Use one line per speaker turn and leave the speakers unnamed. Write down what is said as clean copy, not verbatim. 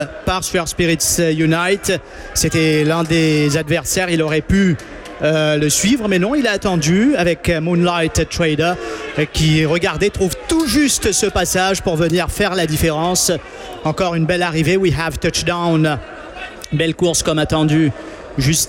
par Sphere Spirits Unite. C'était l'un des adversaires, il aurait pu le suivre, mais non, il a attendu avec Moonlight Trader qui, regardez, trouve tout juste ce passage pour venir faire la différence. Encore une belle arrivée, We Have Touchdown. Belle course comme attendu, juste